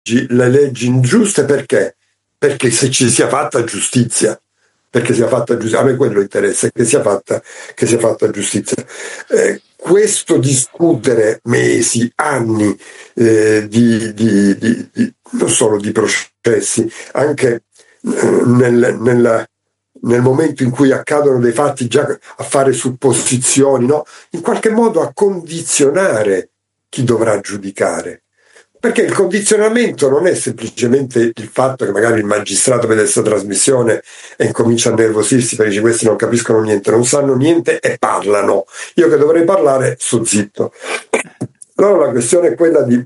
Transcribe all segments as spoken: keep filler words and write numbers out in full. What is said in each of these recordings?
le leggi ingiuste perché? Perché se ci sia fatta giustizia, perché sia fatta giustizia, a me quello interessa, che sia fatta, che sia fatta giustizia. Eh, questo discutere mesi, anni eh, di, di, di, di, non solo di processi, anche eh, nel, nella, nel momento in cui accadono dei fatti, già a fare supposizioni, no? In qualche modo a condizionare chi dovrà giudicare. Perché il condizionamento non è semplicemente il fatto che magari il magistrato vede questa trasmissione e incomincia a nervosirsi perché dice questi non capiscono niente, non sanno niente e parlano. Io che dovrei parlare sto zitto. Allora la questione è quella di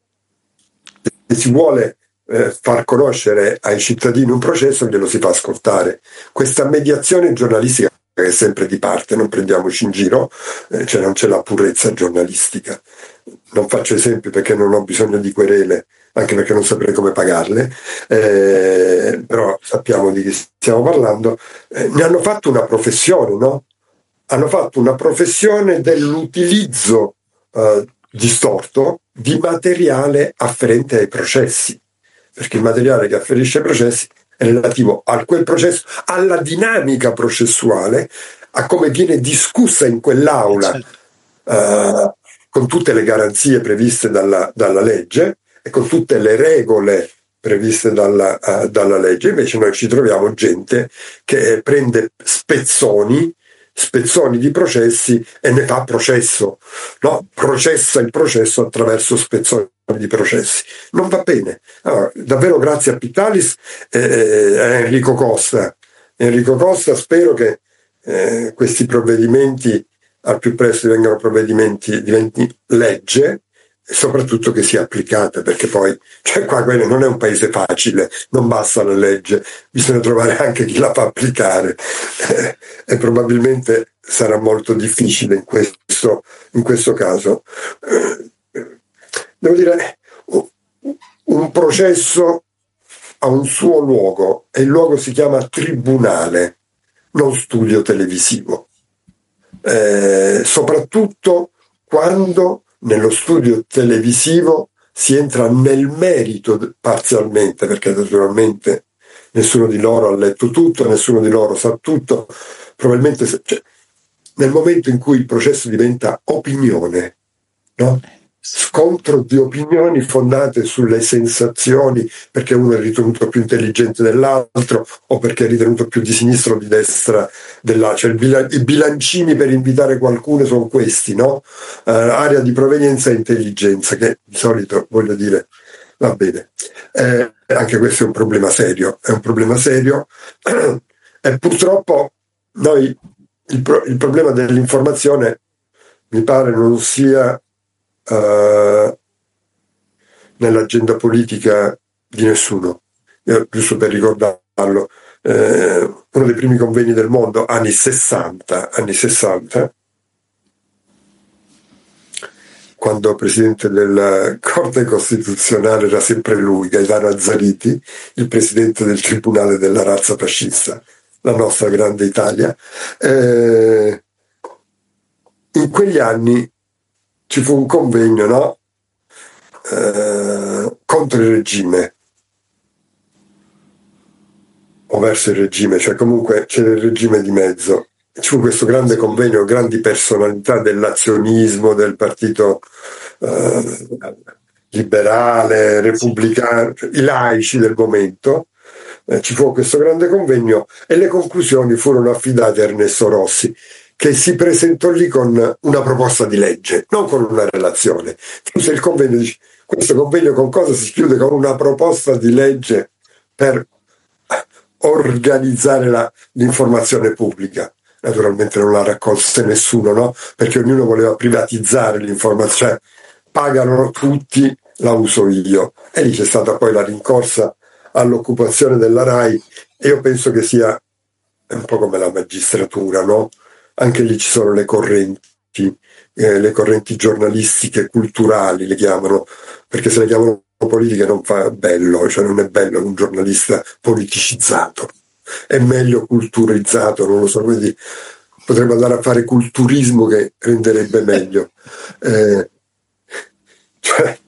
se si vuole eh, far conoscere ai cittadini un processo, glielo si fa ascoltare. Questa mediazione giornalistica che è sempre di parte, non prendiamoci in giro, eh, cioè non c'è la purezza giornalistica. Non faccio esempi perché non ho bisogno di querele, anche perché non saprei come pagarle, eh, però sappiamo di chi stiamo parlando. Eh, ne hanno fatto una professione, no? Hanno fatto una professione dell'utilizzo eh, distorto di materiale afferente ai processi, perché il materiale che afferisce ai processi è relativo a quel processo, alla dinamica processuale, a come viene discussa in quell'aula, eh, con tutte le garanzie previste dalla, dalla legge e con tutte le regole previste dalla, uh, dalla legge. Invece noi ci troviamo gente che prende spezzoni, spezzoni di processi e ne fa processo, no? Processa il processo attraverso spezzoni di processi. Non va bene. Allora, davvero grazie a Pittalis e eh, a Enrico Costa. Enrico Costa, spero che eh, questi provvedimenti al più presto divengano provvedimenti, diventi legge e soprattutto che sia applicata, perché poi cioè qua non è un paese facile, non basta la legge, bisogna trovare anche chi la fa applicare eh, e probabilmente sarà molto difficile in questo, in questo caso. Eh, devo dire, un processo ha un suo luogo e il luogo si chiama tribunale, non studio televisivo. Eh, soprattutto quando nello studio televisivo si entra nel merito parzialmente, perché naturalmente nessuno di loro ha letto tutto, nessuno di loro sa tutto, probabilmente cioè, nel momento in cui il processo diventa opinione, no? Scontro di opinioni fondate sulle sensazioni, perché uno è ritenuto più intelligente dell'altro o perché è ritenuto più di sinistra o di destra dell'altro, cioè il bila- i bilancini per invitare qualcuno sono questi, no? Uh, area di provenienza e intelligenza, che di solito, voglio dire, va bene. Eh, anche questo è un problema serio, è un problema serio e purtroppo noi il, pro- il problema dell'informazione mi pare non sia Uh, nell'agenda politica di nessuno. Io, giusto per ricordarlo, eh, uno dei primi convegni del mondo, anni sessanta, anni sessanta, quando presidente della Corte Costituzionale era sempre lui, Gaetano Azzariti, il presidente del Tribunale della razza fascista, la nostra grande Italia. Eh, in quegli anni ci fu un convegno, no? Eh, contro il regime o verso il regime, cioè comunque c'era il regime di mezzo. Ci fu questo grande convegno, grandi personalità dell'azionismo, del partito eh, liberale, repubblicano, cioè, i laici del momento. Eh, ci fu questo grande convegno e le conclusioni furono affidate a Ernesto Rossi, che si presentò lì con una proposta di legge, non con una relazione. Chiuse il convegno, dice, questo convegno con cosa si chiude? Con una proposta di legge per organizzare la, l'informazione pubblica. Naturalmente non la raccolse nessuno, no? Perché ognuno voleva privatizzare l'informazione, cioè, pagano tutti, la uso io. E lì c'è stata poi la rincorsa all'occupazione della RAI e io penso che sia un po' come la magistratura, no? Anche lì ci sono le correnti, eh, le correnti giornalistiche, culturali, le chiamano, perché se le chiamano politiche non fa bello, cioè non è bello un giornalista politicizzato, è meglio culturizzato, non lo so, quindi potremmo andare a fare culturismo che renderebbe meglio. Eh, cioè,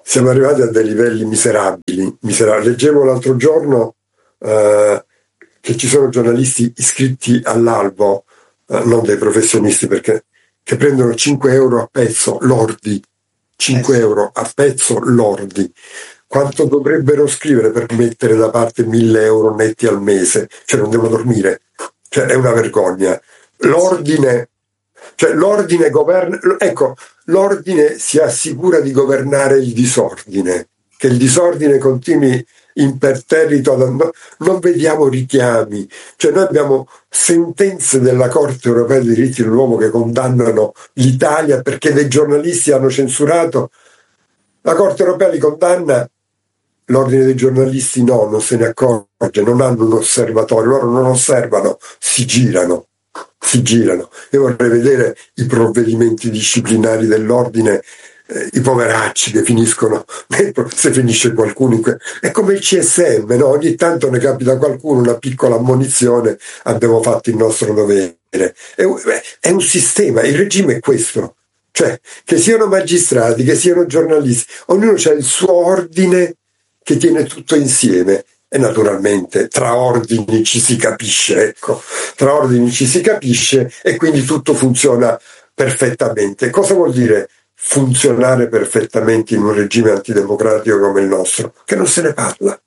siamo arrivati a dei livelli miserabili. miserabili. Leggevo l'altro giorno eh, che ci sono giornalisti iscritti all'albo, eh, non dei professionisti, perché che prendono cinque euro a pezzo lordi, cinque euro a pezzo lordi. Quanto dovrebbero scrivere per mettere da parte mille euro netti al mese? Cioè non devono dormire, cioè è una vergogna. L'ordine, cioè l'ordine governa, ecco, l'ordine si assicura di governare il disordine, che il disordine continui imperterrito, no, non vediamo richiami, cioè noi abbiamo sentenze della Corte Europea dei diritti dell'uomo che condannano l'Italia perché dei giornalisti hanno censurato, la Corte Europea li condanna, l'ordine dei giornalisti no, non se ne accorge, non hanno un osservatorio, loro non osservano, si girano, si girano. Io vorrei vedere i provvedimenti disciplinari dell'ordine, eh, i poveracci che finiscono, se finisce qualcuno in que- è come il C S M, no? Ogni tanto ne capita a qualcuno una piccola ammonizione, abbiamo fatto il nostro dovere. È un, è un sistema, il regime è questo, cioè che siano magistrati, che siano giornalisti, ognuno ha il suo ordine che tiene tutto insieme. E naturalmente tra ordini ci si capisce, ecco, tra ordini ci si capisce e quindi tutto funziona perfettamente. Cosa vuol dire funzionare perfettamente in un regime antidemocratico come il nostro? Che non se ne parla.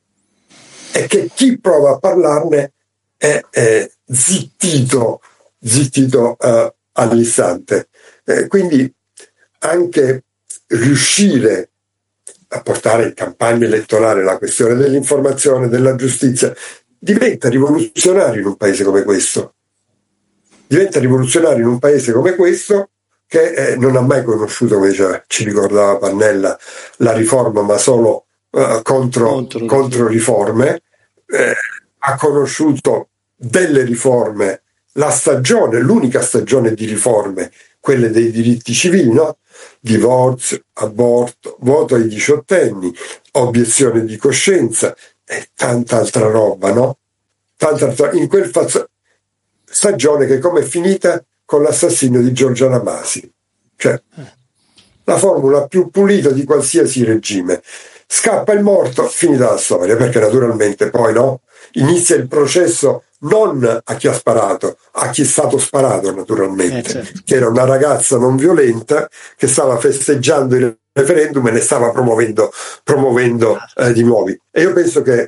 E che chi prova a parlarne è, è zittito, zittito uh, all'istante. Eh, quindi anche riuscire a portare in campagna elettorale la questione dell'informazione, della giustizia, diventa rivoluzionario in un paese come questo. Diventa rivoluzionario in un paese come questo che eh, non ha mai conosciuto, come diceva, ci ricordava Pannella, la riforma, ma solo uh, contro, contro, contro riforme. Eh, ha conosciuto delle riforme, la stagione, l'unica stagione di riforme, quelle dei diritti civili, no? Divorzio, aborto, voto ai diciottenni, obiezione di coscienza e tanta altra roba, no? Tanta altra, in quel faz- stagione che come è finita con l'assassinio di Giorgia Masi, cioè la formula più pulita di qualsiasi regime. Scappa il morto, finita la storia, perché naturalmente poi no, inizia il processo non a chi ha sparato, a chi è stato sparato naturalmente, eh, certo. Che era una ragazza non violenta che stava festeggiando il referendum e ne stava promuovendo, promuovendo eh, di nuovi. E io penso che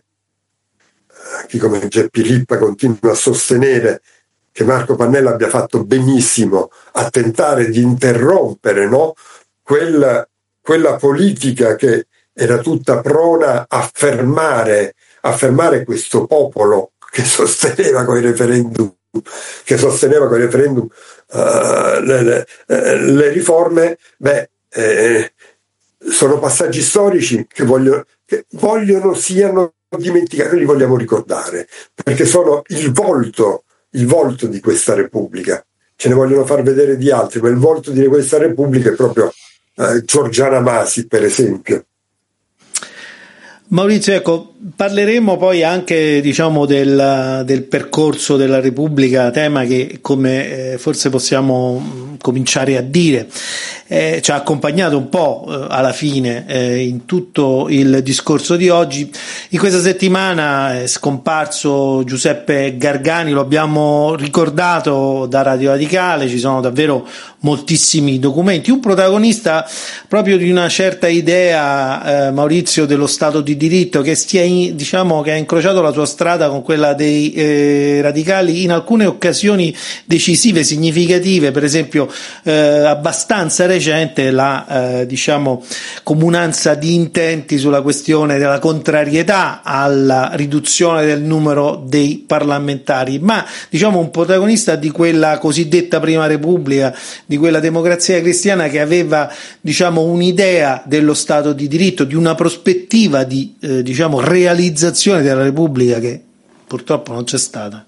chi come Geppi Rippa continua a sostenere che Marco Pannella abbia fatto benissimo a tentare di interrompere, no, quella, quella politica che era tutta prona a fermare, a fermare questo popolo che sosteneva con i referendum, che sosteneva con i referendum uh, le, le, le riforme. Beh, eh, sono passaggi storici che vogliono, che vogliono siano dimenticati, noi li vogliamo ricordare, perché sono il volto, il volto di questa Repubblica. Ce ne vogliono far vedere di altri, ma il volto di questa Repubblica è proprio eh, Giorgiana Masi, per esempio. Maurizio, ecco, parleremo poi anche, diciamo, del, del percorso della Repubblica, tema che, come eh, forse possiamo cominciare a dire, eh, ci ha accompagnato un po' eh, alla fine eh, in tutto il discorso di oggi. In questa settimana è scomparso Giuseppe Gargani, lo abbiamo ricordato da Radio Radicale, ci sono davvero moltissimi documenti, un protagonista proprio di una certa idea, eh, Maurizio, dello Stato di diritto, che stia in, diciamo che ha incrociato la sua strada con quella dei eh, radicali in alcune occasioni decisive, significative, per esempio eh, abbastanza recente la eh, diciamo comunanza di intenti sulla questione della contrarietà alla riduzione del numero dei parlamentari, ma diciamo un protagonista di quella cosiddetta Prima Repubblica, di quella democrazia cristiana che aveva, diciamo, un'idea dello Stato di diritto, di una prospettiva di eh, diciamo realizzazione della Repubblica che purtroppo non c'è stata.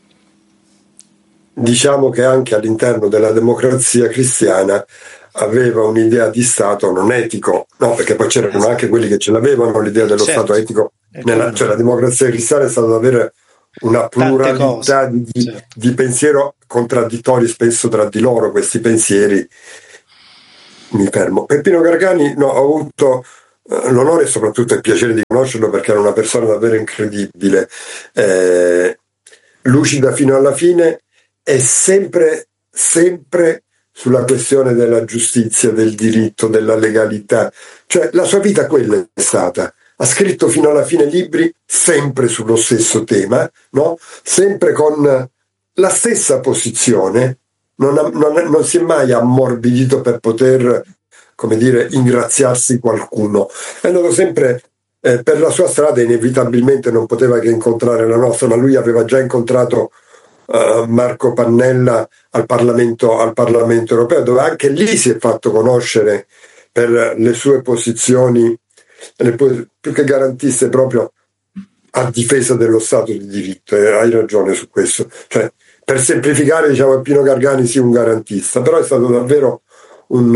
Diciamo che anche all'interno della democrazia cristiana aveva un'idea di Stato non etico, no, perché poi c'erano esatto. anche quelli che ce l'avevano l'idea dello certo. Stato etico, nella, cioè la democrazia cristiana è stata avere una pluralità di, certo. di pensiero contraddittori spesso tra di loro, questi pensieri mi fermo. Peppino Gargani, no, ho avuto eh, l'onore e soprattutto il piacere di conoscerlo perché era una persona davvero incredibile, eh, lucida fino alla fine e sempre, sempre sulla questione della giustizia, del diritto, della legalità. Cioè la sua vita quella è stata. Ha scritto fino alla fine libri sempre sullo stesso tema, no? Sempre con la stessa posizione, non, ha, non, non si è mai ammorbidito per poter, come dire, ingraziarsi qualcuno. È andato sempre eh, per la sua strada, inevitabilmente non poteva che incontrare la nostra, ma lui aveva già incontrato uh, Marco Pannella al Parlamento, al Parlamento europeo, dove anche lì si è fatto conoscere per le sue posizioni, le, più che garantiste, proprio a difesa dello Stato di diritto. Eh, hai ragione su questo. Cioè, per semplificare, diciamo che Pino Gargani sia un garantista, però è stato davvero un,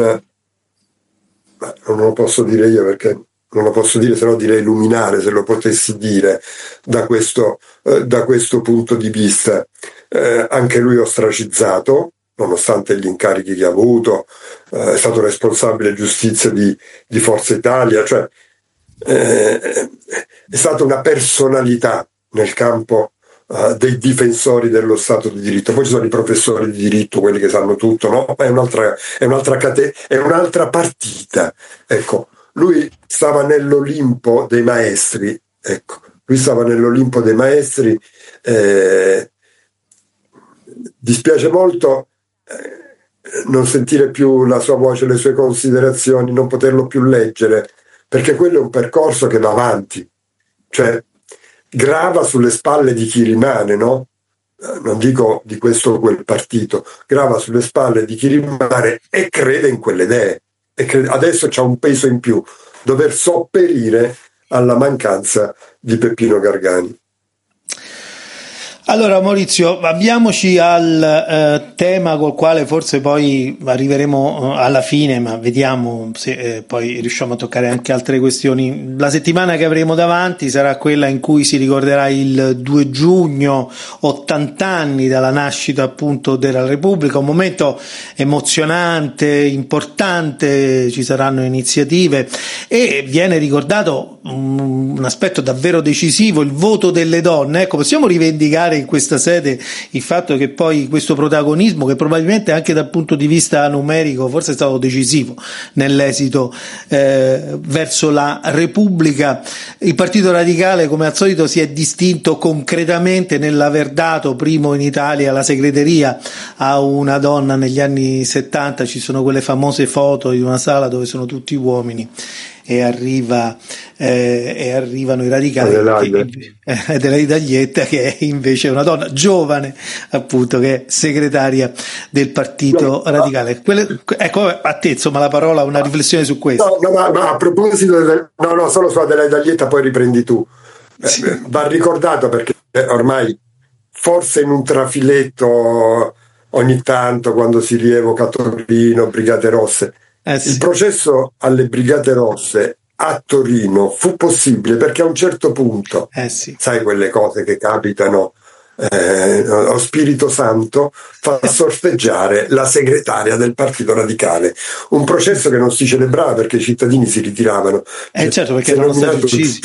non lo posso dire io perché non lo posso dire, se no direi luminare, se lo potessi dire, da questo, eh, da questo punto di vista. Eh, anche lui ostracizzato, nonostante gli incarichi che ha avuto, eh, è stato responsabile giustizia di, di Forza Italia, cioè eh, è stata una personalità nel campo uh, dei difensori dello Stato di diritto. Poi ci sono i professori di diritto, quelli che sanno tutto, no? È un'altra, è un'altra, cate- è un'altra partita. Ecco, lui stava nell'Olimpo dei maestri, ecco, lui stava nell'Olimpo dei maestri. Eh, dispiace molto eh, non sentire più la sua voce, le sue considerazioni, non poterlo più leggere, perché quello è un percorso che va avanti, cioè grava sulle spalle di chi rimane, no? Non dico di questo o quel partito, grava sulle spalle di chi rimane e crede in quelle idee. E crede, adesso c'ha un peso in più, dover sopperire alla mancanza di Peppino Gargani. Allora Maurizio, avviamoci al eh, tema col quale forse poi arriveremo eh, alla fine, ma vediamo se eh, poi riusciamo a toccare anche altre questioni. La settimana che avremo davanti sarà quella in cui si ricorderà il due giugno, ottanta anni dalla nascita appunto della Repubblica, un momento emozionante, importante, ci saranno iniziative e viene ricordato un, un aspetto davvero decisivo, il voto delle donne. Ecco, possiamo rivendicare in questa sede il fatto che poi questo protagonismo, che probabilmente anche dal punto di vista numerico forse è stato decisivo nell'esito eh, verso la Repubblica, il Partito Radicale come al solito si è distinto concretamente nell'aver dato primo in Italia la segreteria a una donna negli anni settanta. Ci sono quelle famose foto di una sala dove sono tutti uomini e arriva eh, e arrivano i radicali, Adelaide Taglietta, che è invece una donna giovane appunto, che è segretaria del Partito no, Radicale. Quelle, ecco, a te insomma la parola, una riflessione su questo. No, no, ma, ma a proposito del, no no solo su Adelaide Taglietta, poi riprendi tu. Sì. Eh, va ricordato perché ormai forse in un trafiletto ogni tanto, quando si rievoca Torino, Brigate Rosse, Eh sì. il processo alle Brigate Rosse a Torino fu possibile perché a un certo punto, eh sì. sai quelle cose che capitano, eh, lo Spirito Santo fa sorteggiare la segretaria del Partito Radicale, un processo che non si celebrava perché i cittadini si ritiravano. Eh cioè, certo, perché erano stati uccisi.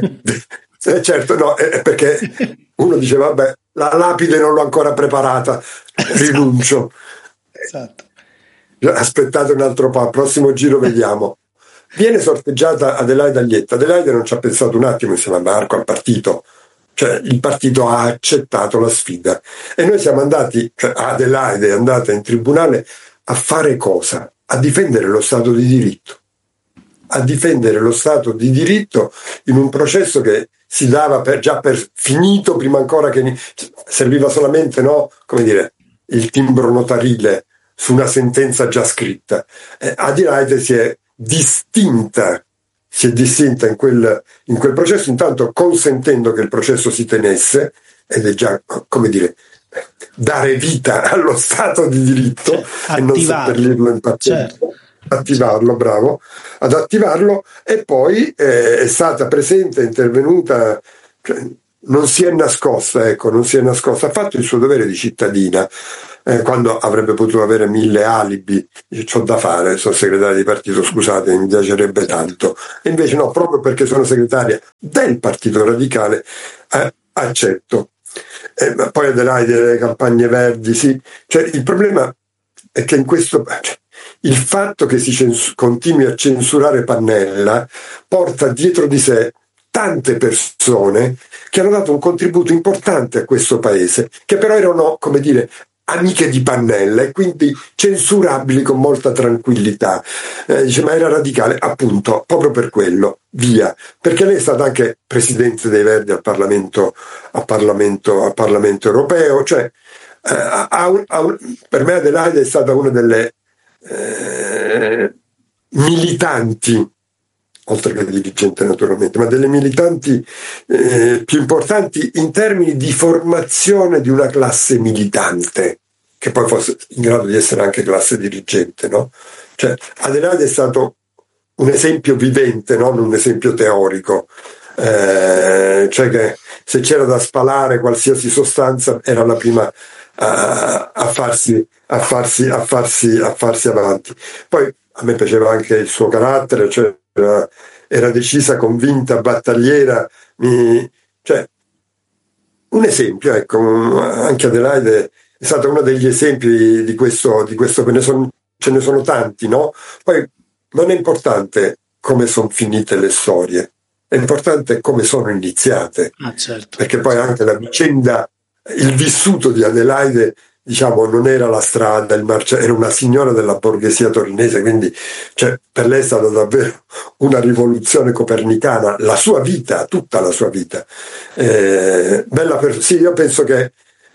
eh, certo, no, eh, perché uno dice vabbè, la lapide non l'ho ancora preparata, rinuncio. Esatto. Aspettate un altro po', al prossimo giro vediamo. Viene sorteggiata Adelaide Taglietta. Adelaide non ci ha pensato un attimo insieme a Marco al partito, cioè il partito ha accettato la sfida e noi siamo andati, cioè Adelaide è andata in tribunale a fare cosa? A difendere lo Stato di diritto, a difendere lo Stato di diritto in un processo che si dava per, già per finito, prima ancora che serviva solamente, no, come dire, il timbro notarile su una sentenza già scritta. Eh, Adelaide si è distinta, si è distinta in quel, in quel processo, intanto consentendo che il processo si tenesse, ed è già, come dire, dare vita allo Stato di diritto, cioè, e non seppellirlo in pazienza. Certo. Attivarlo, bravo, ad attivarlo, e poi eh, è stata presente, è intervenuta, cioè, non si è nascosta, ecco, non si è nascosta, ha fatto il suo dovere di cittadina. eh, quando avrebbe potuto avere mille alibi. C'ho da fare, sono segretaria di partito, scusate, mi piacerebbe tanto. E invece no, proprio perché sono segretaria del Partito Radicale, eh, accetto. Eh, ma poi Adelaide delle campagne verdi, sì. Cioè, il problema è che in questo... Cioè, il fatto che si cens- continui a censurare Pannella porta dietro di sé tante persone che hanno dato un contributo importante a questo paese, che però erano, come dire, amiche di Pannella e quindi censurabili con molta tranquillità. Eh, dice, ma era radicale, appunto, proprio per quello, via. Perché lei è stata anche presidente dei Verdi al Parlamento, al Parlamento, al Parlamento europeo, cioè eh, ha un, ha un, per me Adelaide è stata una delle eh, militanti, oltre che dirigente naturalmente, ma delle militanti eh, più importanti in termini di formazione di una classe militante, che poi fosse in grado di essere anche classe dirigente, no? Cioè, Adelaide è stato un esempio vivente, non un esempio teorico, eh, cioè che se c'era da spalare qualsiasi sostanza era la prima a, a, farsi, a, farsi, a, farsi, a farsi avanti. Poi a me piaceva anche il suo carattere, cioè era, era decisa, convinta, battagliera, mi, cioè un esempio, ecco, anche Adelaide è stata uno degli esempi di questo, di questo ne son, ce ne sono tanti, no? Poi non è importante come sono finite le storie, è importante come sono iniziate, ah, certo. Perché poi anche la vicenda, il vissuto di Adelaide, diciamo, non era la strada, il marcia, era una signora della borghesia torinese, quindi cioè, per lei è stata davvero una rivoluzione copernicana, la sua vita, tutta la sua vita. Eh, bella per... Sì, io penso che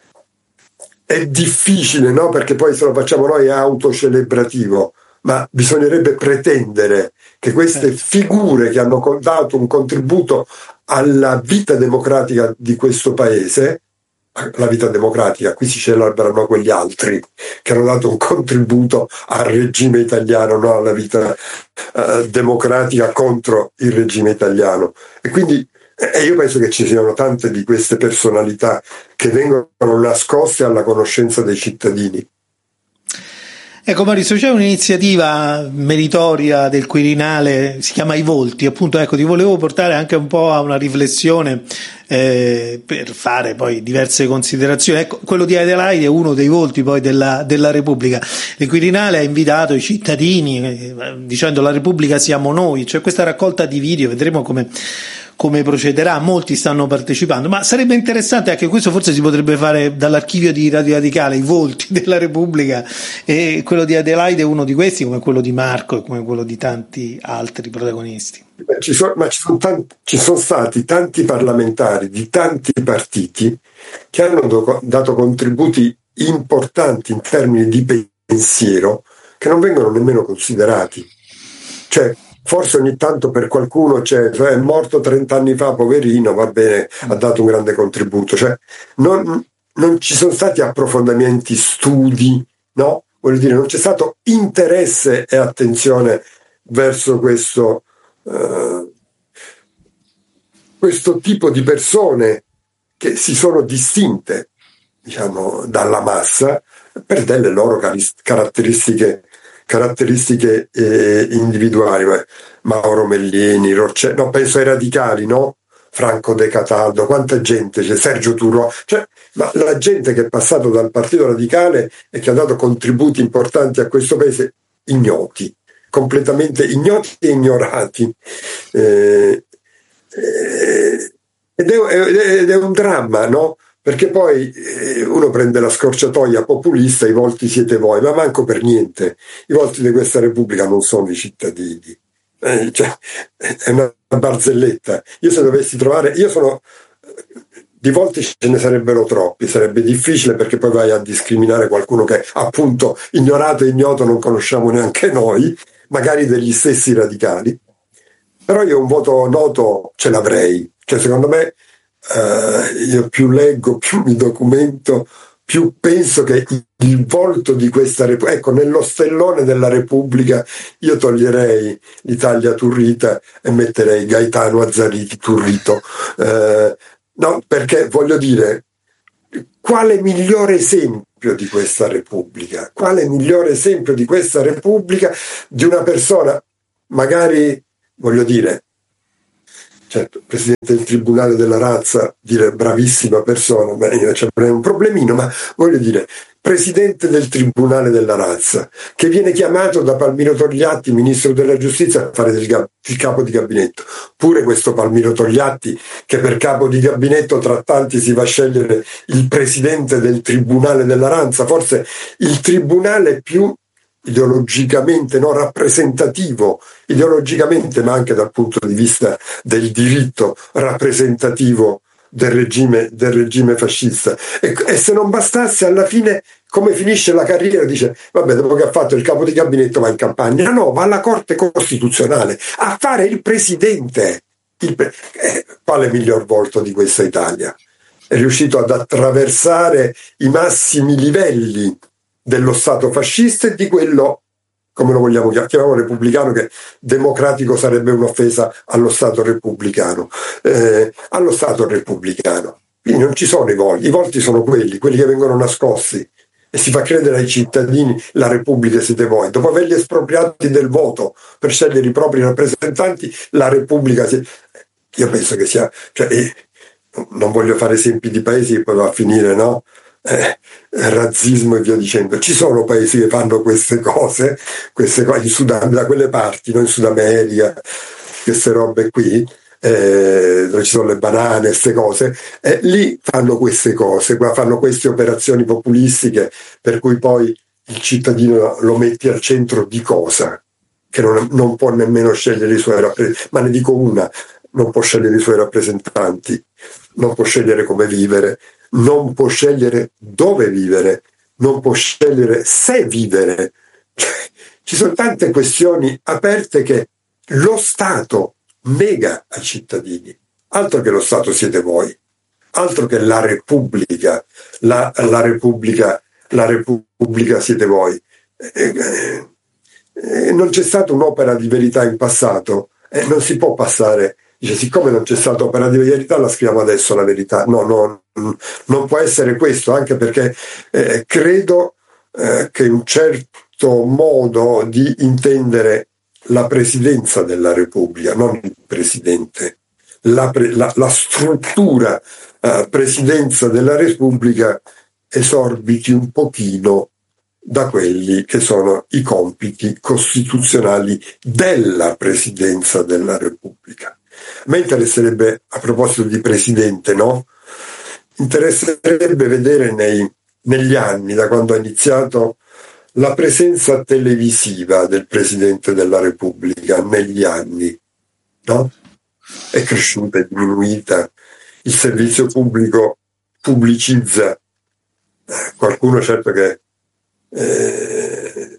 è difficile, no? Perché poi se lo facciamo noi è autocelebrativo, ma bisognerebbe pretendere che queste figure che hanno dato un contributo alla vita democratica di questo paese, la vita democratica, qui si celebrano quegli altri che hanno dato un contributo al regime italiano, no? Alla vita uh, democratica contro il regime italiano. E quindi e io penso che ci siano tante di queste personalità che vengono nascoste alla conoscenza dei cittadini. Ecco Maurizio, c'è un'iniziativa meritoria del Quirinale, si chiama I Volti, appunto, ecco, ti volevo portare anche un po' a una riflessione eh, per fare poi diverse considerazioni. Ecco, quello di Adelaide è uno dei volti poi della, della Repubblica. Il Quirinale ha invitato i cittadini eh, dicendo la Repubblica siamo noi, cioè questa raccolta di video, vedremo come come procederà, molti stanno partecipando, ma sarebbe interessante anche questo, forse si potrebbe fare dall'archivio di Radio Radicale, i volti della Repubblica, e quello di Adelaide è uno di questi, come quello di Marco e come quello di tanti altri protagonisti. Ci sono, ma ci sono, tanti, ci sono stati tanti parlamentari di tanti partiti che hanno do, dato contributi importanti in termini di pensiero che non vengono nemmeno considerati. Cioè, forse ogni tanto per qualcuno c'è, cioè, è morto trent'anni fa, poverino, va bene, ha dato un grande contributo. Cioè, non, non ci sono stati approfondimenti, studi, no? Voglio dire, non c'è stato interesse e attenzione verso questo, uh, questo tipo di persone che si sono distinte, diciamo, dalla massa per delle loro caratteristiche caratteristiche eh, individuali. Mauro Mellini, Rocce, no, penso ai radicali, no? Franco De Cataldo, quanta gente c'è, Sergio Turò, cioè, ma la gente che è passato dal Partito Radicale e che ha dato contributi importanti a questo paese, ignoti, completamente ignoti e ignorati. Eh, eh, ed, è, ed è un dramma, no? Perché poi eh, uno prende la scorciatoia populista, i volti siete voi, ma manco per niente. I volti di questa Repubblica non sono i cittadini. Eh, cioè, è una barzelletta. Io se dovessi trovare, io sono, di volti ce ne sarebbero troppi, sarebbe difficile perché poi vai a discriminare qualcuno che appunto ignorato e ignoto non conosciamo neanche noi, magari degli stessi radicali. Però io un voto noto ce l'avrei. Cioè, secondo me, Uh, io più leggo, più mi documento, più penso che il volto di questa Repubblica, ecco, nello stellone della Repubblica io toglierei l'Italia Turrita e metterei Gaetano Azzariti Turrito, uh, no, perché voglio dire, quale migliore esempio esempio di questa Repubblica? Quale migliore esempio di questa Repubblica di una persona, magari, voglio dire, certo, Presidente del Tribunale della Razza, dire bravissima persona, ma io c'è un problemino, ma voglio dire, Presidente del Tribunale della Razza, che viene chiamato da Palmiro Togliatti, Ministro della Giustizia, a fare del gab- il capo di gabinetto. Pure questo Palmiro Togliatti, che per capo di gabinetto tra tanti si va a scegliere il Presidente del Tribunale della Razza, forse il tribunale più ideologicamente non rappresentativo, ideologicamente ma anche dal punto di vista del diritto rappresentativo del regime, del regime fascista. E, e se non bastasse, alla fine, come finisce la carriera, dice vabbè, dopo che ha fatto il capo di gabinetto va in campagna. No, va alla Corte Costituzionale a fare il presidente. Il pre- eh, quale miglior volto di questa Italia? È riuscito ad attraversare i massimi livelli dello Stato fascista e di quello, come lo vogliamo chiamare, chiamiamolo repubblicano, che democratico sarebbe un'offesa allo Stato repubblicano, eh, allo Stato repubblicano. Quindi non ci sono i volti, i volti sono quelli, quelli che vengono nascosti e si fa credere ai cittadini la Repubblica siete voi. Dopo averli espropriati del voto per scegliere i propri rappresentanti, la Repubblica si... Io penso che sia... Cioè, eh, non voglio fare esempi di paesi che poi va a finire, no? Eh, razzismo e via dicendo. Ci sono paesi che fanno queste cose, queste cose in Sud, da quelle parti, no? In Sud America, queste robe qui, eh, dove ci sono le banane, queste cose, eh, lì fanno queste cose, qua fanno queste operazioni populistiche per cui poi il cittadino lo metti al centro di cosa? Che non, non può nemmeno scegliere i suoi rappresentanti, ma ne dico una, non può scegliere i suoi rappresentanti, non può scegliere come vivere, non può scegliere dove vivere, non può scegliere se vivere. Ci sono tante questioni aperte che lo Stato nega ai cittadini. Altro che lo Stato siete voi, altro che la Repubblica, la, la Repubblica, la Repubblica siete voi. Eh, eh, non c'è stata un'opera di verità in passato, eh, non si può passare. Dice, siccome non c'è stata opera di verità, la scriviamo adesso la verità. No, no, non può essere questo, anche perché eh, credo eh, che un certo modo di intendere la presidenza della Repubblica, non il presidente, la, pre, la, la struttura eh, presidenza della Repubblica esorbiti un pochino da quelli che sono i compiti costituzionali della presidenza della Repubblica. A me interesserebbe, a proposito di presidente, no? Interesserebbe vedere nei, negli anni, da quando ha iniziato, la presenza televisiva del Presidente della Repubblica negli anni, no? È cresciuta, è diminuita, il servizio pubblico pubblicizza, eh, qualcuno certo che eh,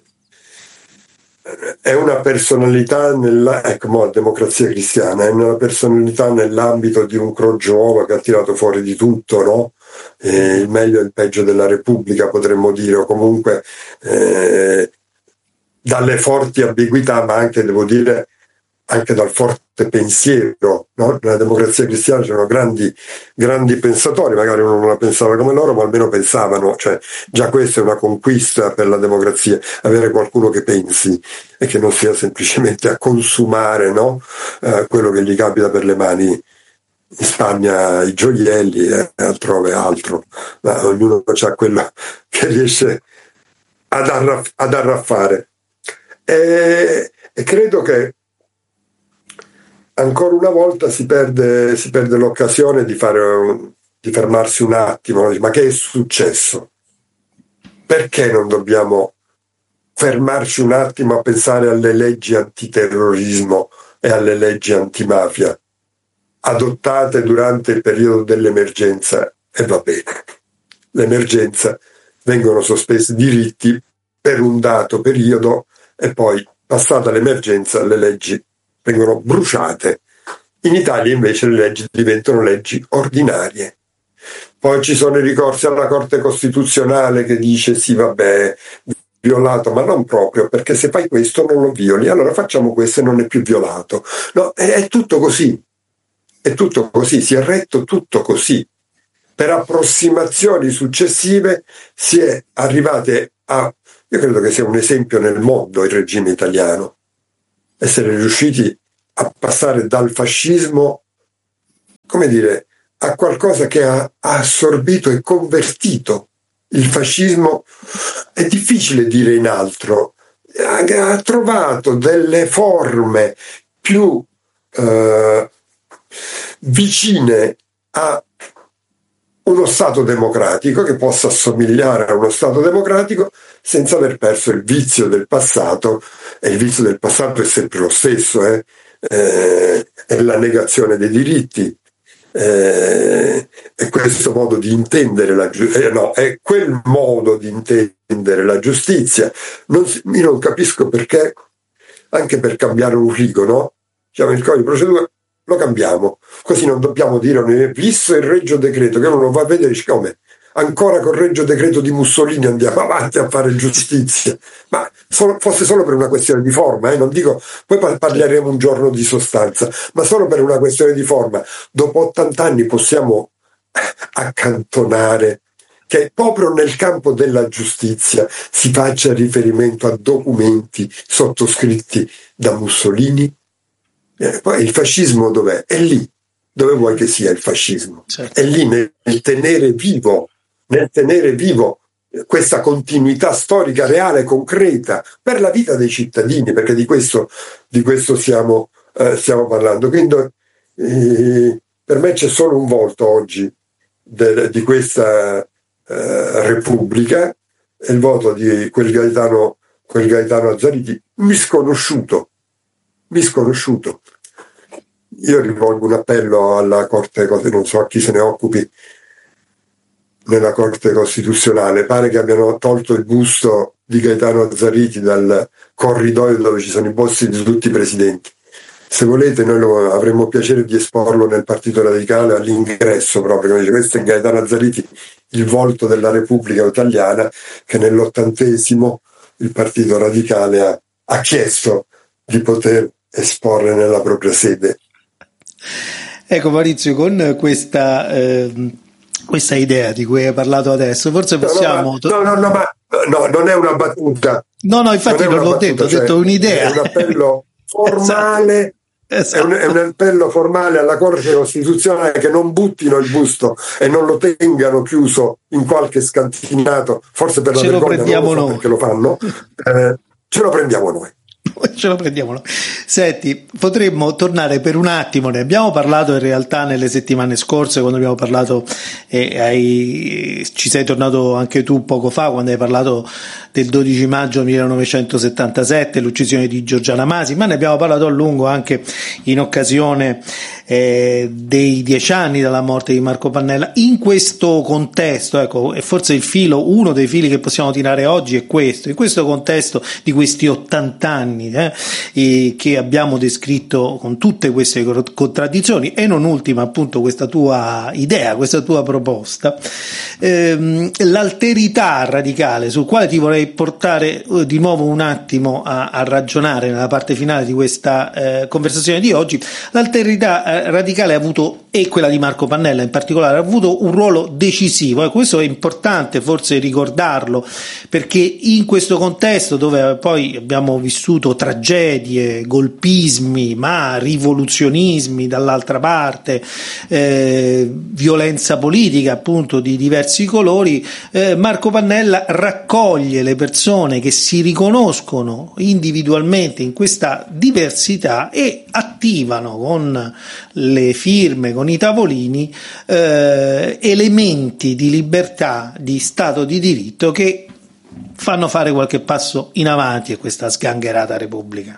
è una personalità nella, ecco, mo, democrazia cristiana, è una personalità nell'ambito di un crogiuolo che ha tirato fuori di tutto, no? Eh, il meglio e il peggio della Repubblica, potremmo dire, o comunque eh, dalle forti ambiguità, ma anche, devo dire, anche dal forte pensiero, no? Nella democrazia cristiana c'erano grandi, grandi pensatori, magari uno non la pensava come loro, ma almeno pensavano, cioè già questa è una conquista per la democrazia, avere qualcuno che pensi e che non sia semplicemente a consumare, no? eh, quello che gli capita per le mani. In Spagna i gioielli, eh, altrove altro, ma ognuno ha quello che riesce ad, arraff- ad arraffare. E, e credo che ancora una volta si perde, si perde l'occasione di, fare, di fermarsi un attimo, ma che è successo? Perché non dobbiamo fermarci un attimo a pensare alle leggi antiterrorismo e alle leggi antimafia adottate durante il periodo dell'emergenza? E va bene, l'emergenza, vengono sospesi diritti per un dato periodo e poi, passata l'emergenza, le leggi vengono bruciate. In Italia invece le leggi diventano leggi ordinarie. Poi ci sono i ricorsi alla Corte Costituzionale che dice sì, vabbè, violato, ma non proprio, perché se fai questo non lo violi, allora facciamo questo e non è più violato. No, è, è tutto così, è tutto così, si è retto tutto così. per approssimazioni successive si è arrivate a, io credo che sia un esempio nel mondo il regime italiano, essere riusciti a passare dal fascismo, come dire, a qualcosa che ha, ha assorbito e convertito il fascismo. È difficile dire in altro, ha, ha trovato delle forme più eh, vicine a uno Stato democratico, che possa assomigliare a uno Stato democratico senza aver perso il vizio del passato, e il vizio del passato è sempre lo stesso, eh? Eh, è la negazione dei diritti, eh, è questo modo di intendere la giustizia, eh, no, è quel modo di intendere la giustizia. Non si, io non capisco perché, anche per cambiare un rigo, no? Diciamo, il codice di procedura lo cambiamo, così non dobbiamo dire, visto il Regio Decreto, che uno lo va a vedere, dice, come ancora col Regio Decreto di Mussolini andiamo avanti a fare giustizia, ma solo, fosse solo per una questione di forma, eh? Non dico, poi parleremo un giorno di sostanza, ma solo per una questione di forma. Dopo ottanta anni possiamo accantonare che proprio nel campo della giustizia si faccia riferimento a documenti sottoscritti da Mussolini? Eh, poi il fascismo dov'è? È lì dove vuoi che sia il fascismo, certo. È lì nel, nel tenere vivo, nel tenere vivo questa continuità storica reale, concreta per la vita dei cittadini, perché di questo, di questo stiamo, eh, stiamo parlando. Quindi eh, per me c'è solo un volto oggi de, di questa eh, Repubblica, è il voto di quel Gaetano, quel Gaetano Azzariti, misconosciuto. misconosciuto. Io rivolgo un appello alla Corte, non so a chi se ne occupi nella Corte Costituzionale, pare che abbiano tolto il busto di Gaetano Azzariti dal corridoio dove ci sono i posti di tutti i presidenti. Se volete noi lo, avremmo piacere di esporlo nel Partito Radicale all'ingresso, proprio come dice, questo è Gaetano Azzariti, il volto della Repubblica Italiana, che nell'ottantesimo il Partito Radicale ha, ha chiesto di poter esporre nella propria sede. Ecco Maurizio, con questa, eh, questa idea di cui hai parlato adesso, forse possiamo... No, no, no, no, ma no, non è una battuta. No, no, infatti non, non l'ho battuta, detto, cioè, ho detto un'idea. È un appello formale, esatto. È, un, è un appello formale alla Corte Costituzionale che non buttino il busto e non lo tengano chiuso in qualche scantinato, forse per la ce vergogna, lo prendiamo non lo so noi. Perché lo fanno, eh, ce lo prendiamo noi. Ce lo prendiamo noi. Senti, potremmo tornare per un attimo, ne abbiamo parlato in realtà nelle settimane scorse, quando abbiamo parlato, eh, hai, ci sei tornato anche tu poco fa, quando hai parlato del dodici maggio millenovecentosettantasette, l'uccisione di Giorgiana Masi, ma ne abbiamo parlato a lungo anche in occasione eh, dei dieci anni dalla morte di Marco Pannella. In questo contesto, ecco, e forse il filo, uno dei fili che possiamo tirare oggi è questo, in questo contesto di questi ottanta anni eh, che abbiamo descritto con tutte queste contraddizioni, e non ultima appunto questa tua idea, questa tua proposta, ehm, l'alterità radicale sul quale ti vorrei portare eh, di nuovo un attimo a, a ragionare nella parte finale di questa eh, conversazione di oggi. L'alterità eh, radicale ha avuto, e quella di Marco Pannella in particolare, ha avuto un ruolo decisivo, e questo è importante forse ricordarlo, perché in questo contesto dove poi abbiamo vissuto tragedie, golpismi, ma rivoluzionismi dall'altra parte, eh, violenza politica appunto di diversi colori, eh, Marco Pannella raccoglie le persone che si riconoscono individualmente in questa diversità e attivano con le firme, con i tavolini, eh, elementi di libertà, di Stato di diritto che fanno fare qualche passo in avanti a questa sgangherata Repubblica.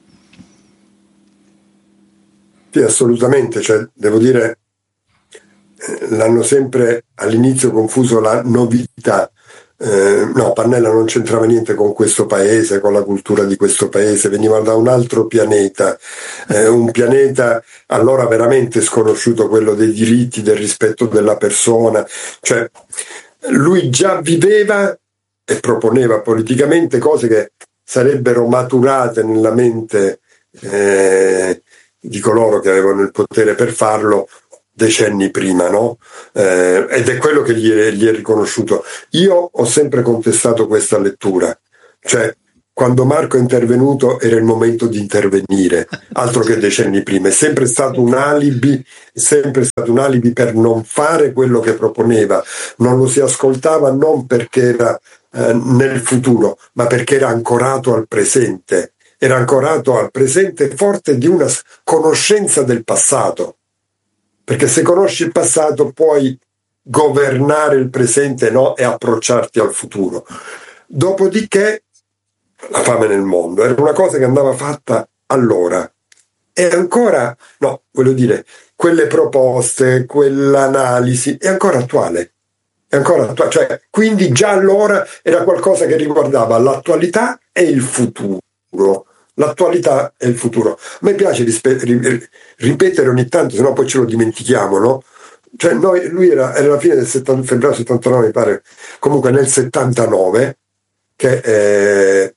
Sì, assolutamente, cioè, devo dire, l'hanno sempre all'inizio confuso la novità. Eh, no, Pannella non c'entrava niente con questo paese, con la cultura di questo paese, veniva da un altro pianeta, eh, un pianeta allora veramente sconosciuto, quello dei diritti, del rispetto della persona. Cioè, lui già viveva e proponeva politicamente cose che sarebbero maturate nella mente eh, di coloro che avevano il potere per farlo decenni prima, no? Eh, ed è quello che gli è, gli è riconosciuto. Io ho sempre contestato questa lettura, cioè quando Marco è intervenuto era il momento di intervenire, altro che decenni prima. È sempre stato un alibi, è sempre stato un alibi per non fare quello che proponeva. Non lo si ascoltava non perché era eh, nel futuro, ma perché era ancorato al presente. Era ancorato al presente forte di una conoscenza del passato. Perché se conosci il passato puoi governare il presente, no? E approcciarti al futuro. Dopodiché la fame nel mondo era una cosa che andava fatta allora. E ancora, no, voglio dire, quelle proposte, quell'analisi è ancora attuale. È ancora attuale. Cioè, quindi già allora era qualcosa che riguardava l'attualità e il futuro. L'attualità e il futuro. A me piace rispe- ripetere ogni tanto, se no poi ce lo dimentichiamo, no? Cioè, noi, lui era, era la fine del settanta, febbraio settantanove, mi pare, comunque nel settantanove, che eh,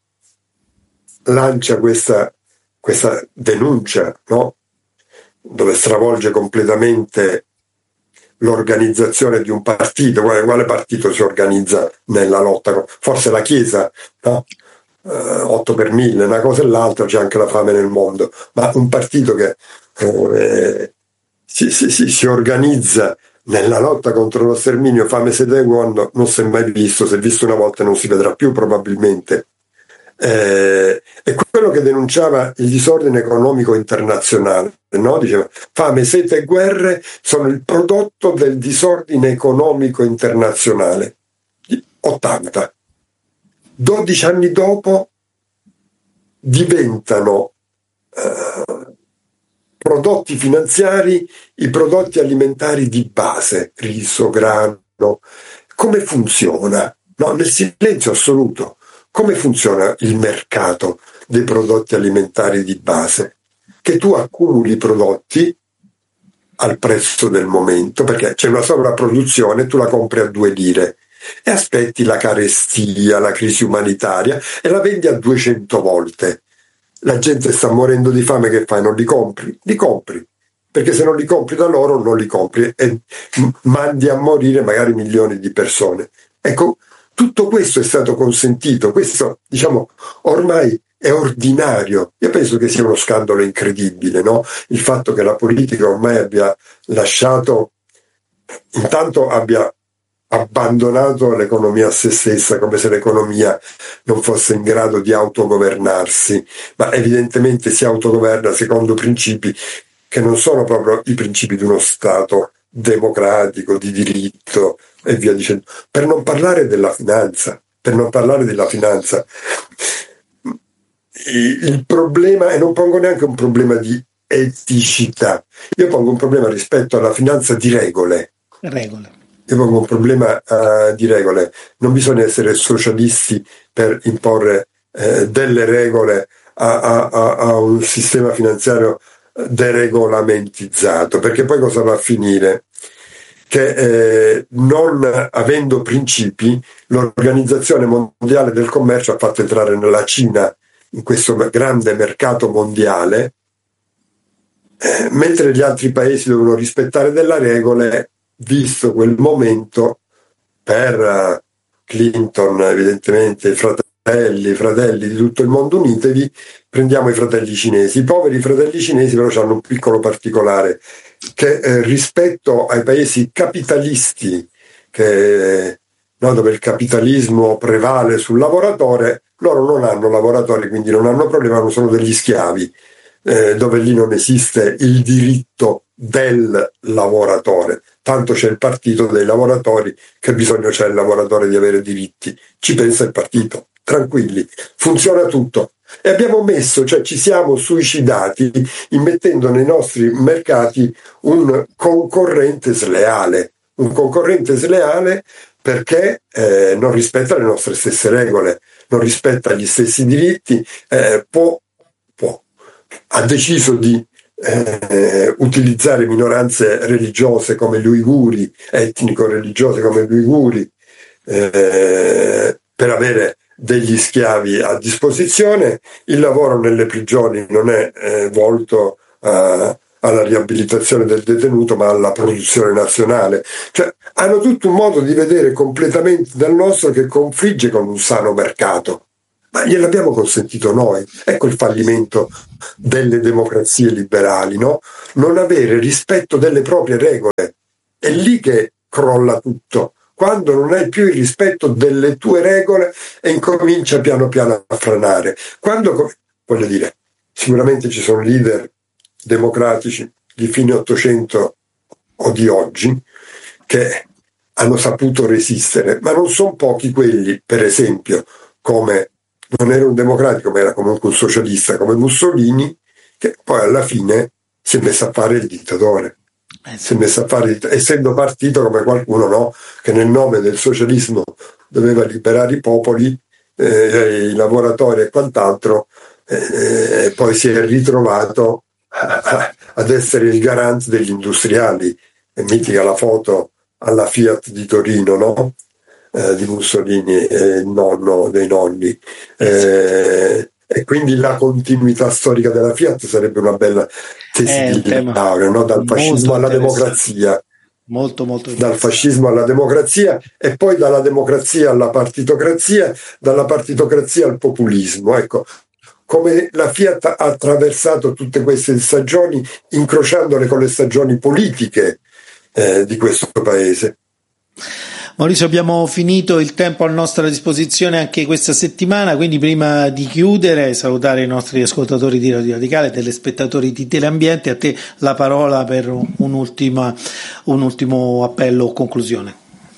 lancia questa, questa denuncia, no? Dove stravolge completamente l'organizzazione di un partito. Quale, quale partito si organizza nella lotta? Forse la Chiesa, no? otto per mille, una cosa e l'altra, c'è anche la fame nel mondo, ma un partito che eh, si, si, si, si organizza nella lotta contro lo sterminio, fame, sete e guerra, non si è mai visto, si è visto una volta e non si vedrà più probabilmente. Eh, è quello che denunciava il disordine economico internazionale, no? Diceva fame, sete e guerre sono il prodotto del disordine economico internazionale. ottanta dodici anni dopo diventano eh, prodotti finanziari i prodotti alimentari di base, riso, grano. Come funziona? No, nel silenzio assoluto. Come funziona il mercato dei prodotti alimentari di base? Che tu accumuli prodotti al prezzo del momento, perché c'è una sovrapproduzione, tu la compri a due lire e aspetti la carestia, la crisi umanitaria e la vendi a duecento volte. La gente sta morendo di fame, che fai? Non li compri? Li compri, perché se non li compri da loro non li compri e mandi a morire magari milioni di persone. Ecco, tutto questo è stato consentito, questo diciamo ormai è ordinario. Io penso che sia uno scandalo incredibile, no? Il fatto che la politica ormai abbia lasciato, intanto abbia abbandonato l'economia a se stessa, come se l'economia non fosse in grado di autogovernarsi, ma evidentemente si autogoverna secondo principi che non sono proprio i principi di uno Stato democratico, di diritto e via dicendo. Per non parlare della finanza, per non parlare della finanza, il problema, e non pongo neanche un problema di eticità, io pongo un problema rispetto alla finanza di regole. Regole. Io pongo un problema uh, di regole. Non bisogna essere socialisti per imporre eh, delle regole a, a, a, a un sistema finanziario deregolamentizzato, perché poi cosa va a finire? Che eh, non avendo principi, l'Organizzazione Mondiale del Commercio ha fatto entrare nella Cina in questo grande mercato mondiale, eh, mentre gli altri paesi devono rispettare delle regole. Visto quel momento, per uh, Clinton, evidentemente i fratelli, i fratelli di tutto il mondo, unitevi, prendiamo i fratelli cinesi. I poveri fratelli cinesi però hanno un piccolo particolare, che eh, rispetto ai paesi capitalisti, che, no, dove il capitalismo prevale sul lavoratore, loro non hanno lavoratori, quindi non hanno problema, non sono degli schiavi, eh, dove lì non esiste il diritto del lavoratore. Tanto c'è il partito dei lavoratori, che bisogno c'è il lavoratore di avere diritti? Ci pensa il partito, tranquilli, funziona tutto. E abbiamo messo, cioè ci siamo suicidati immettendo nei nostri mercati un concorrente sleale, un concorrente sleale perché eh, non rispetta le nostre stesse regole, non rispetta gli stessi diritti, eh, può, può, ha deciso di Eh, utilizzare minoranze religiose come gli uiguri, etnico-religiose come gli uiguri, eh, per avere degli schiavi a disposizione. Il lavoro nelle prigioni non è eh, volto a, alla riabilitazione del detenuto, ma alla produzione nazionale. Cioè, hanno tutto un modo di vedere completamente dal nostro che confligge con un sano mercato. Ma gliel'abbiamo consentito noi. Ecco il fallimento delle democrazie liberali, no? Non avere rispetto delle proprie regole. È lì che crolla tutto. Quando non hai più il rispetto delle tue regole e incomincia piano piano a franare. Quando, voglio dire, sicuramente ci sono leader democratici di fine Ottocento o di oggi che hanno saputo resistere, ma non sono pochi quelli, per esempio, come non era un democratico ma era comunque un socialista come Mussolini, che poi alla fine si è messo a fare il dittatore. Si è messo a fare, essendo partito come qualcuno, no, che nel nome del socialismo doveva liberare i popoli, eh, i lavoratori e quant'altro, e eh, poi si è ritrovato a, a, ad essere il garante degli industriali. È mitica la foto alla Fiat di Torino, no? Eh, di Mussolini, eh, il nonno dei nonni. Eh, e quindi la continuità storica della Fiat sarebbe una bella tesi di laurea, no? Dal fascismo alla democrazia, molto molto dal fascismo alla democrazia e poi dalla democrazia alla partitocrazia, dalla partitocrazia al populismo. Ecco, come la Fiat ha attraversato tutte queste stagioni, incrociandole con le stagioni politiche eh, di questo paese. Maurizio, abbiamo finito il tempo a nostra disposizione anche questa settimana, quindi prima di chiudere salutare i nostri ascoltatori di Radio Radicale, telespettatori di Teleambiente, a te la parola per un'ultima, un ultimo appello o conclusione.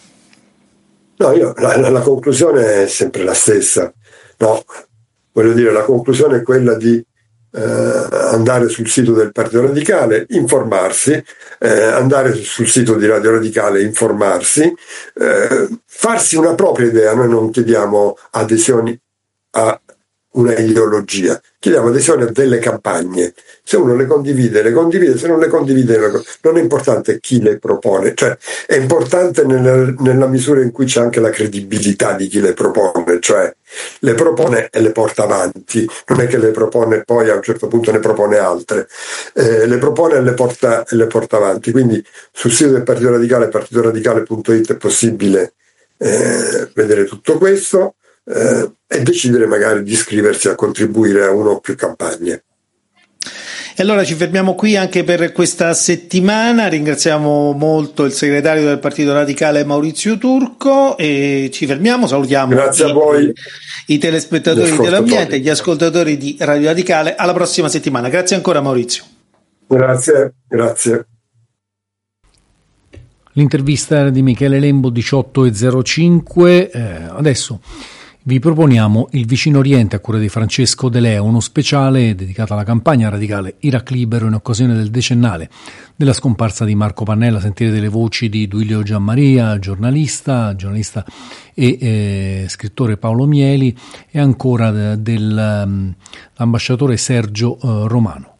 No, io, la, la conclusione è sempre la stessa, no? Voglio dire, la conclusione è quella di eh, andare sul sito del Partito Radicale, informarsi, eh, andare sul sito di Radio Radicale, informarsi, eh, farsi una propria idea. Noi non chiediamo adesioni a una ideologia, chiediamo adesione a delle campagne. Se uno le condivide, le condivide, se non le condivide, non è importante chi le propone, cioè è importante nella, nella misura in cui c'è anche la credibilità di chi le propone, cioè le propone e le porta avanti, non è che le propone e poi a un certo punto ne propone altre, eh, le propone e le porta, e le porta avanti. Quindi sul sito del Partito Radicale, partitoradicale punto it, è possibile eh, vedere tutto questo. Eh, e decidere magari di iscriversi a contribuire a una o più campagne. E allora ci fermiamo qui anche per questa settimana. Ringraziamo molto il segretario del Partito Radicale Maurizio Turco e ci fermiamo. Salutiamo Grazie i, a voi, i telespettatori di Teleambiente e gli ascoltatori di Radio Radicale. Alla prossima settimana. Grazie ancora Maurizio. Grazie, grazie. L'intervista era di Michele Lembo, diciotto e zero cinque. Eh, adesso vi proponiamo Il Vicino Oriente a cura di Francesco De Leo, uno speciale dedicato alla campagna radicale Iraq Libero in occasione del decennale della scomparsa di Marco Pannella. Sentire delle voci di Duilio Gianmaria, giornalista, giornalista e eh, scrittore Paolo Mieli e ancora de, dell'ambasciatore Sergio eh, Romano.